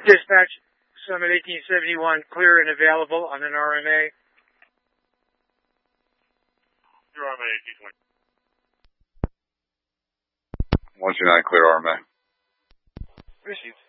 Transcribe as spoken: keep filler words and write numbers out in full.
Dispatch, Summit eighteen seventy-one, clear and available on an R M A. Your R M A eighteen twenty. one two nine, clear R M A. Received.